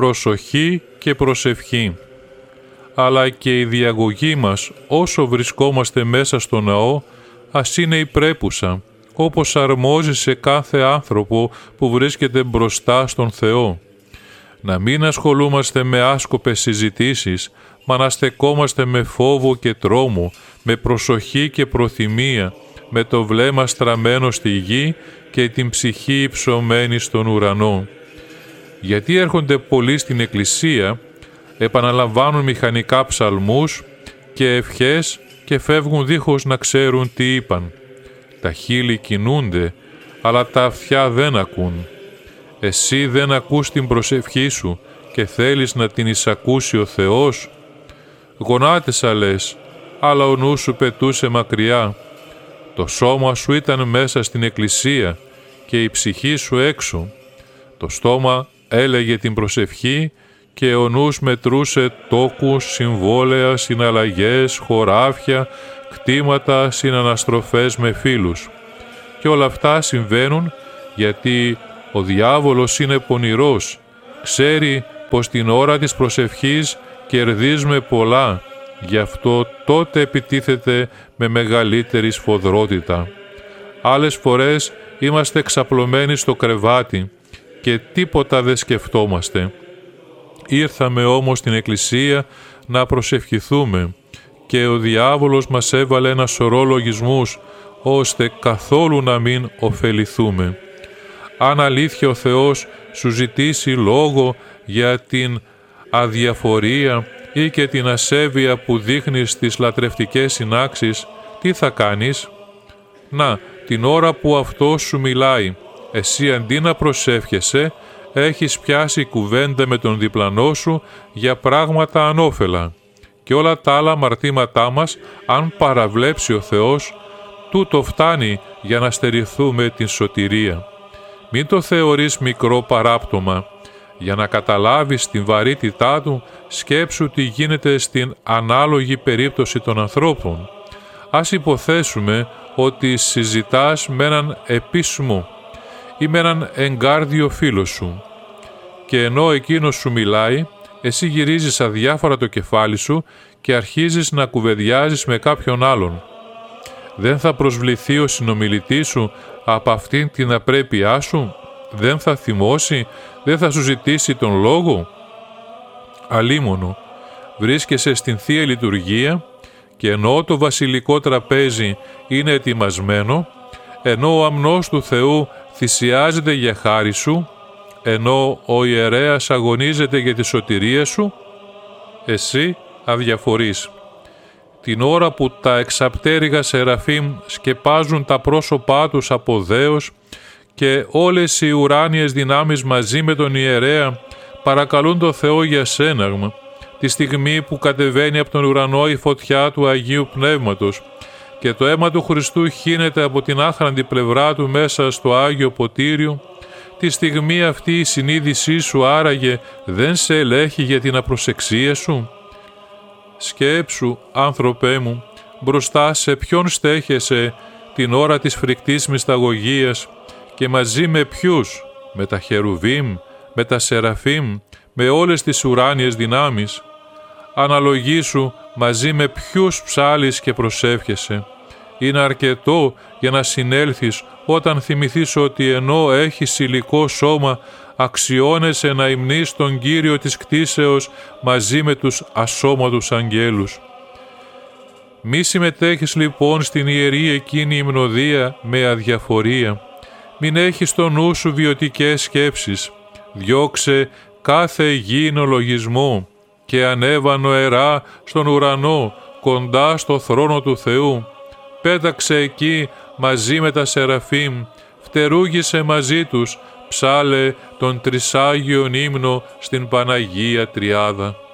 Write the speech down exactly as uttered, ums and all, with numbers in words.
προσοχή και προσευχή. Αλλά και η διαγωγή μας όσο βρισκόμαστε μέσα στο ναό ας είναι υπρέπουσα, όπως αρμόζει σε κάθε άνθρωπο που βρίσκεται μπροστά στον Θεό. Να μην ασχολούμαστε με άσκοπες συζητήσεις, μα να στεκόμαστε με φόβο και τρόμο, με προσοχή και προθυμία, με το βλέμμα στραμμένο στη γη και την ψυχή υψωμένη στον ουρανό. Γιατί έρχονται πολλοί στην εκκλησία, επαναλαμβάνουν μηχανικά ψαλμούς και ευχές και φεύγουν δίχως να ξέρουν τι είπαν. Τα χείλη κινούνται, αλλά τα αυτιά δεν ακούν. Εσύ δεν ακούς την προσευχή σου και θέλεις να την εισακούσει ο Θεός. Γονάτισα λες, αλλά ο νους σου πετούσε μακριά. Το σώμα σου ήταν μέσα στην εκκλησία και η ψυχή σου έξω. Το στόμα έλεγε την προσευχή και ο νους μετρούσε τόκους, συμβόλαια, συναλλαγές, χωράφια, κτήματα, συναναστροφές με φίλους. Και όλα αυτά συμβαίνουν γιατί ο διάβολος είναι πονηρός, ξέρει πως την ώρα της προσευχής κερδίζουμε πολλά, γι' αυτό τότε επιτίθεται με μεγαλύτερη σφοδρότητα. Άλλες φορές είμαστε εξαπλωμένοι στο κρεβάτι και τίποτα δεν σκεφτόμαστε. Ήρθαμε όμως στην εκκλησία να προσευχηθούμε και ο διάβολος μας έβαλε ένα σωρό λογισμούς ώστε καθόλου να μην ωφεληθούμε. Αν αλήθεια ο Θεός σου ζητήσει λόγο για την αδιαφορία ή και την ασέβεια που δείχνεις στις λατρευτικές συνάξεις, τι θα κάνεις? Να, την ώρα που αυτός σου μιλάει, εσύ αντί να προσεύχεσαι, έχεις πιάσει κουβέντα με τον διπλανό σου για πράγματα ανώφελα. Και όλα τα άλλα αμαρτήματά μας, αν παραβλέψει ο Θεός, τούτο φτάνει για να στερηθούμε την σωτηρία. Μην το θεωρείς μικρό παράπτωμα. Για να καταλάβεις την βαρύτητά του, σκέψου τι γίνεται στην ανάλογη περίπτωση των ανθρώπων. Ας υποθέσουμε ότι συζητάς με έναν επίσημο ή με έναν εγκάρδιο φίλο σου και ενώ εκείνος σου μιλάει, εσύ γυρίζεις αδιάφορα το κεφάλι σου και αρχίζεις να κουβεντιάζεις με κάποιον άλλον. Δεν θα προσβληθεί ο συνομιλητής σου από αυτήν την απρέπειά σου? Δεν θα θυμώσει? Δεν θα σου ζητήσει τον λόγο? Αλίμονο, βρίσκεσαι στην Θεία Λειτουργία και ενώ το βασιλικό τραπέζι είναι ετοιμασμένο, ενώ ο αμνός του Θεού θυσιάζεται για χάρη σου, ενώ ο ιερέας αγωνίζεται για τη σωτηρία σου, εσύ αδιαφορείς. Την ώρα που τα εξαπτέρυγα σεραφείμ σκεπάζουν τα πρόσωπά τους από δέος και όλες οι ουράνιες δυνάμεις μαζί με τον ιερέα παρακαλούν το Θεό για σέναγμα, τη στιγμή που κατεβαίνει από τον ουρανό η φωτιά του Αγίου Πνεύματος και το αίμα του Χριστού χύνεται από την άχραντη πλευρά του μέσα στο Άγιο Ποτήριο, τη στιγμή αυτή η συνείδησή σου άραγε δεν σε ελέγχει για την απροσεξία σου? Σκέψου, άνθρωπέ μου, μπροστά σε ποιον στέχεσαι την ώρα της φρικτής μυσταγωγίας και μαζί με ποιους? Με τα χερουβίμ, με τα σεραφείμ, με όλες τις ουράνιες δυνάμεις. Αναλογήσου μαζί με ποιους ψάλεις και προσεύχεσαι. Είναι αρκετό για να συνέλθεις όταν θυμηθείς ότι ενώ έχεις υλικό σώμα αξιώνεσαι να υμνείς τον Κύριο της κτήσεως μαζί με τους ασώματους αγγέλους. Μη συμμετέχεις λοιπόν στην ιερή εκείνη υμνοδία με αδιαφορία. Μην έχεις στο νου σου βιωτικές σκέψεις. Διώξε κάθε γήινο λογισμό και ανέβα νοερά στον ουρανό κοντά στο θρόνο του Θεού. Πέταξε εκεί μαζί με τα σεραφείμ, φτερούγησε μαζί τους, ψάλε τον τρισάγιον ύμνο στην Παναγία Τριάδα.